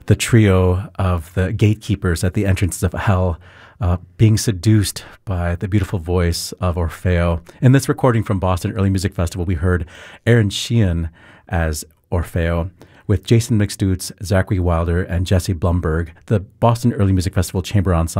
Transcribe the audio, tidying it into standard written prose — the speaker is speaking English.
the trio of the gatekeepers at the entrances of hell, being seduced by the beautiful voice of Orfeo. In this recording from Boston Early Music Festival, we heard Aaron Sheehan as Orfeo, with Jason McStutes, Zachary Wilder, and Jesse Blumberg, the Boston Early Music Festival Chamber Ensemble.